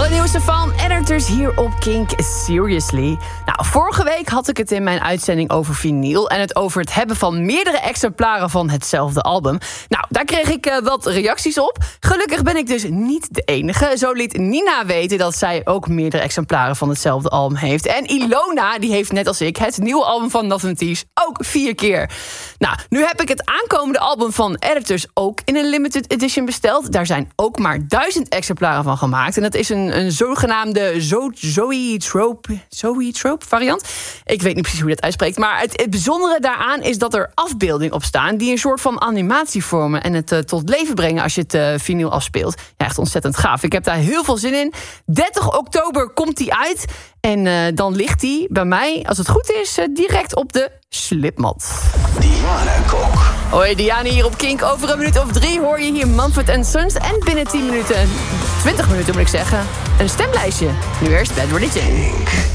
allernieuwste van Editors hier op Kink Seriously. Nou, vorige week had ik het in mijn uitzending over vinyl en het over het hebben van meerdere exemplaren van hetzelfde album. Nou, daar kreeg ik wat reacties op. Gelukkig ben ik dus niet de enige. Zo liet Nina weten dat zij ook meerdere exemplaren van hetzelfde album heeft. En Ilona, die heeft net als ik het nieuwe album van Nothing Tease ook 4 keer. Nou, nu heb ik het aankomende album van Editors ook in een limited edition besteld. Daar zijn ook maar 1000 exemplaren van gemaakt. En dat is een zogenaamde zoetrope variant. Ik weet niet precies hoe je dat uitspreekt. Maar het bijzondere daaraan is dat er afbeeldingen op staan die een soort van animatie vormen en het tot leven brengen als je het vinyl afspeelt. Ja, echt ontzettend gaaf. Ik heb daar heel veel zin in. 30 oktober komt die uit. En dan ligt die bij mij, als het goed is, direct op de slipmat. Diana Kok. Hoi, Diana hier op Kink. Over een minuut of 3 hoor je hier Mumford & Sons. En binnen 10 minuten, 20 minuten moet ik zeggen, een stemlijstje. Nu eerst Bad Religion.